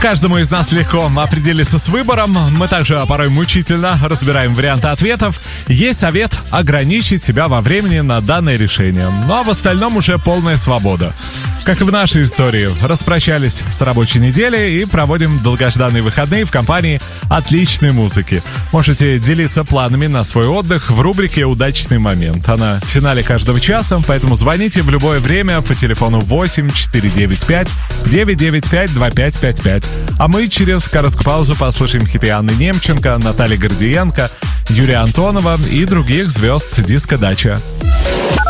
Каждому из нас легко определиться с выбором. Мы также порой мучительно разбираем варианты ответов. Есть совет ограничить себя во времени на данное решение. Ну а в остальном уже полная свобода. Как и в нашей истории, распрощались с рабочей неделей и проводим долгожданные выходные в компании отличной музыки. Можете делиться планами на свой отдых в рубрике «Удачный момент». Она в финале каждого часа, поэтому звоните в любое время по телефону 8 495 995 2555. А мы через короткую паузу послушаем хиты Анны Немченко, Натальи Гордиенко, Юрия Антонова и других звезд диско-дача.